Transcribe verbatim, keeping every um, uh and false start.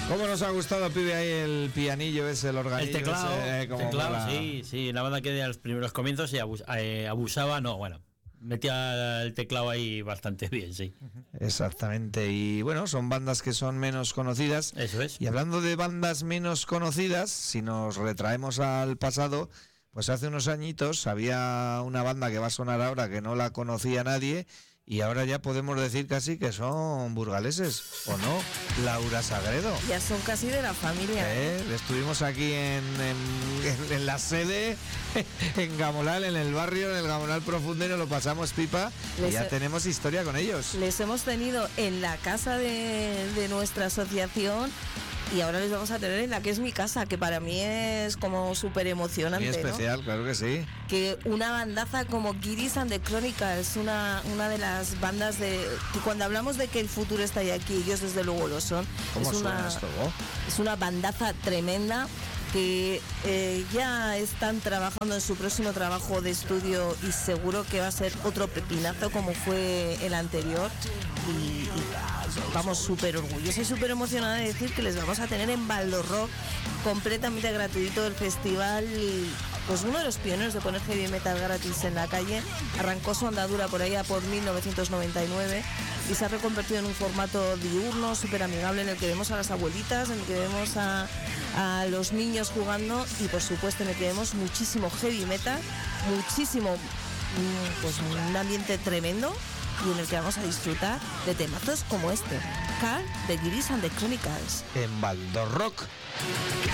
¿Cómo nos ha gustado, pibe, ahí el pianillo ese, el organillo El teclado, ese, eh, como teclado para... sí, sí, la banda que de los primeros comienzos y abus, eh, abusaba, no, bueno, metía el teclado ahí bastante bien, sí. Exactamente, y bueno, son bandas que son menos conocidas. Eso es. Y hablando de bandas menos conocidas, si nos retraemos al pasado, pues hace unos añitos había una banda que va a sonar ahora que no la conocía nadie, y ahora ya podemos decir casi que son burgaleses, ¿o no? Laura Sagredo. Ya son casi de la familia. ¿Eh? Estuvimos aquí en, en, en la sede, en Gamonal, en el barrio, en el Gamonal Profundo, y nos lo pasamos pipa. Les y ya he, tenemos historia con ellos. Les hemos tenido en la casa de, de nuestra asociación. Y ahora les vamos a tener en la que es mi casa, que para mí es como súper emocionante. Muy especial, ¿no? Claro que sí. Que una bandaza como Giris and the Chronicles, una, una de las bandas de... que cuando hablamos de que el futuro está ahí aquí, ellos desde luego lo son. ¿Cómo es suena una, esto? Es una bandaza tremenda que eh, ya están trabajando en su próximo trabajo de estudio y seguro que va a ser otro pepinazo como fue el anterior. Y, y vamos súper orgullosos y súper emocionada de decir que les vamos a tener en Baldorrock, completamente gratuito el festival. Pues uno de los pioneros de poner heavy metal gratis en la calle. Arrancó su andadura por allá por mil novecientos noventa y nueve y se ha reconvertido en un formato diurno, súper amigable, en el que vemos a las abuelitas, en el que vemos a, a los niños jugando y por supuesto en el que vemos muchísimo heavy metal, muchísimo, pues un ambiente tremendo, y en el que vamos a disfrutar de temazos como este, Carl de Giris and the Chronicles. En Baldorrock.